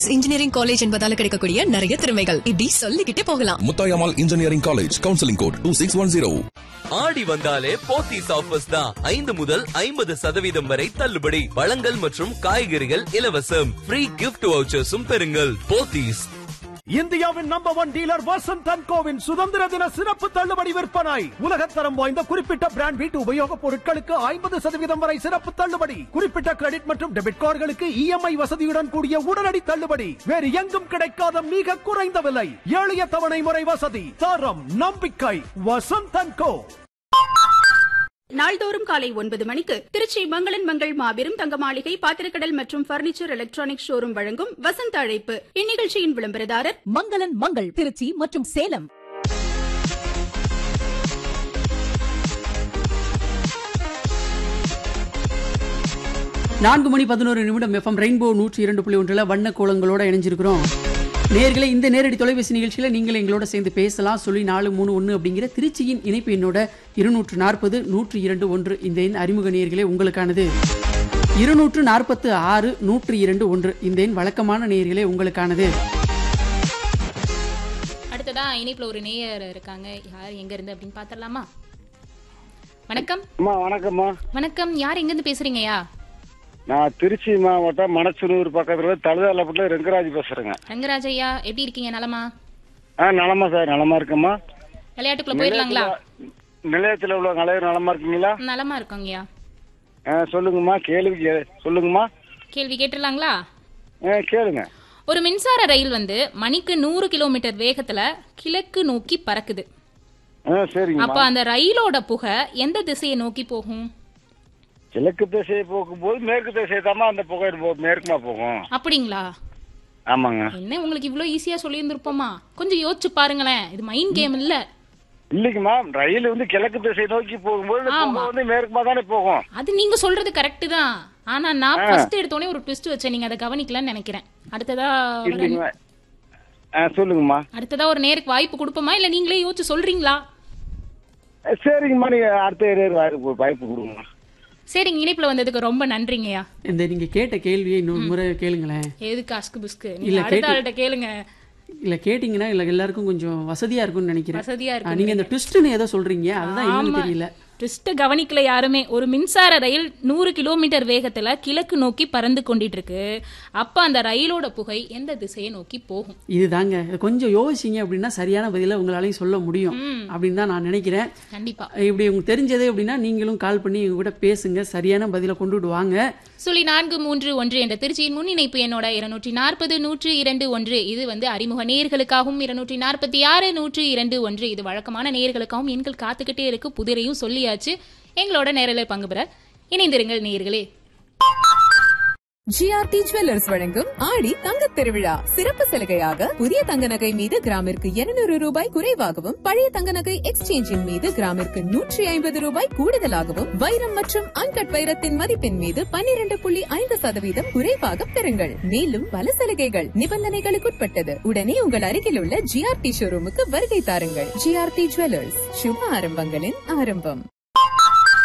Engineering college என்பதால கிடைக்கக்கூடிய நிறைய திறமைகள் இப்படி சொல்லிக்கிட்டே போகலாம். Muthayammal engineering college, counselling code 2610. ஆடி வந்தாலே போத்தீஸ் ஆஃபர்ஸ் தான். 5 முதல் 50% வரை தள்ளுபடி. பழங்கள் மற்றும் காய்கறிகள் இலவசம். ஃப்ரீ கிஃப்ட் வவுச்சர்ஸும் பெறுங்கள். போத்தீஸ். இந்தியாவின் number 1 dealer Vasanth and CoWIN சுதந்திர தின சிறப்பு தள்ளுபடி விற்பனை. உலகத்தரம் வாய்ந்த குறிப்பிட்ட பிராண்ட் வீட்டு உபயோகப் பொருட்களுக்கு 50% வரை சிறப்பு தள்ளுபடி. குறிப்பிட்ட கிரெடிட் மற்றும் டெபிட் கார்டுகளுக்கு இஎம்ஐ வசதியுடன் கூடிய உடனடி தள்ளுபடி. வேறு எங்கும் கிடைக்காத மிக குறைந்த விலை. எளிய தவணை முறை வசதி. தரம் நம்பிக்கை வசந்த் அண்ட் கோ. நாள்தோறும் காலை 9 மணிக்கு திருச்சி மங்களன் மங்கள் மாபெரும் தங்க மாளிகை பாத்திரக்கடல் மற்றும் பர்னிச்சர் எலக்ட்ரானிக் ஷோரூம் வழங்கும் வசந்த அழைப்பு. இந்நிகழ்ச்சியின் விளம்பரதாரர் மங்களன் மங்கள் திருச்சி மற்றும் சேலம். மணி 11 எஃப்எம் ரெயின்போ 102.1 வண்ண கோலங்களோட இணைஞ்சிருக்கிறோம். நேயர்களே, இந்த நேரடி தொலைபேசி நிகழ்ச்சியில நீங்கள் எங்களோட சேர்ந்து பேசலாம். 431 அப்படிங்கிற திருச்சியின் இணைப்பு எண்ணோட 240 102.1 இந்த எண் அறிமுக நேயர்களே உங்களுக்கானது. 246 102.1 இந்த எண் வழக்கமான நேயர்களே உங்களுக்கானது. அடுத்ததா இணைப்புல ஒரு நேயர் இருக்காங்க. யார் எங்க இருந்து அப்படின்னு பாத்திரலாமா? வணக்கம். வணக்கம்மா. வணக்கம். யார் எங்க இருந்து பேசுறீங்கயா? நான் திருச்சி மாவட்டம் மணச்சனூர் பக்கத்துல தழுதாலப்பட்ட ரெங்கராஜ் பேசுறேங்க. ரெங்கராஜ் ஐயா, எப்படி இருக்கீங்க? நலமா? நலமா சார், நலமா இருக்கம்மா. விளையாட்டுக்குள்ள போயிடலாங்களா? நிலையத்துல உள்ள நிலையம் நலமா இருக்கீங்களா? நலமா இருக்கோங்கய்யா. சொல்லுங்கம்மா, கேள்வி சொல்லுங்கம்மா. கேள்வி கேட்டுடலாங்களா? கேளுங்க. ஒரு மின்சார ரயில் மணிக்கு 100 கிலோமீட்டர் வேகத்துல கிழக்கு நோக்கி பறக்குது. சரிங்க. அப்ப அந்த ரயிலோட புகை எந்த திசையை நோக்கி போகும்? கிழக்கு திசையை போகும்போது மேற்கு திசையை தான் அந்த புகை மேற்குமா போகும். அப்படிங்களா? ஆமாங்க. என்ன உங்களுக்கு இவ்வளவு ஈஸியா சொல்லி இருந்திருப்போமா? கொஞ்சம் யோசிச்சு பாருங்களேன். இது மைண்ட் கேம் இல்ல. இல்லைங்கம்மா, ரயில் கிழக்கு திசை நோக்கி போகும்போது மேற்குமா தானே போகும். அது நீங்க சொல்றது கரெக்ட் தான். ஆனா நான் ஃபர்ஸ்ட் எடுத்தோடனே ஒரு ட்விஸ்ட் வச்சேன். நீங்க அதை கவனிக்கலன்னு நினைக்கிறேன். அடுத்ததா சொல்லுங்கம்மா. அடுத்ததா ஒரு நேருக்கு வாய்ப்பு கொடுப்போமா, இல்ல நீங்களே யோசிச்சு சொல்றீங்களா? சரிங்கம்மா, நீங்க அடுத்த வாய்ப்பு கொடுங்கம்மா. சரிங்க, இணைப்புல வந்ததுக்கு ரொம்ப நன்றிங்கய்யா. இந்த நீங்க கேட்ட கேள்வியை இன்னொரு முறை கேளுங்களேன். எதுக்கு அஸ்கு புஸ்கு? இல்ல அடுத்த ஆள்கிட்ட கேளுங்க. இல்ல கேட்டீங்கன்னா இல்ல எல்லாருக்கும் கொஞ்சம் வசதியா இருக்கும்னு நினைக்கிறேன். வசதியா இருக்கு. நீங்க இந்த ட்விஸ்ட்னு ஏதோ சொல்றீங்க, அதுதான் இன்னும் தெரியல. ட்விஸ்ட் கவனிக்கல யாருமே. ஒரு மின்சார ரயில் 100 கிலோமீட்டர் வேகத்துல கிழக்கு நோக்கி பறந்து கொண்டிட்டு இருக்கு. அப்ப அந்த ரயிலோட புகை எந்த திசையை நோக்கி போகும்? இதுதாங்க. கொஞ்சம் யோசிங்க அப்படின்னா சரியான பதில உங்களாலையும் சொல்ல முடியும் அப்படின்னு தான் நான் நினைக்கிறேன். கண்டிப்பா. இப்படி உங்களுக்கு தெரிஞ்சது அப்படின்னா நீங்களும் கால் பண்ணி எங்க கூட பேசுங்க. சரியான பதில கொண்டுட்டு வாங்க. 431 என்ற திருச்சியின் முன்னிணைப்பு என்னோட 240 102.1 இது அறிமுக நேயர்களுக்காகவும், 246 102.1 இது வழக்கமான நேயர்களுக்காகவும் எண்கள் காத்துக்கிட்டே இருக்கு. புதிரையும் சொல்லியாச்சு. எங்களோட நேரலை பங்கு பெற இணைந்திருங்கள் நேயர்களே. ஜிஆர்டி ஜுவல்லர்ஸ் வழங்கும் ஆடி தங்கத் திருவிழா சிறப்பு சலுகையாக புதிய தங்க நகை மீது கிராமிற்கு 200 ரூபாய் குறைவாகவும், பழைய தங்க நகை எக்ஸ்சேஞ்சின் மீது கிராமிற்கு 150 ரூபாய் கூடுதலாகவும், வைரம் மற்றும் அன்கட் வைரத்தின் மதிப்பின் மீது 12.5% குறைவாக பெறுங்கள். மேலும் பல சலுகைகள் நிபந்தனைகளுக்குட்பட்டது. உடனே உங்கள் அருகில் உள்ள ஜிஆர்டி ஷோரூமுக்கு வருகை தாருங்கள். ஜிஆர்டி ஜுவல்லர்ஸ், சுப ஆரம்பங்களின் ஆரம்பம்.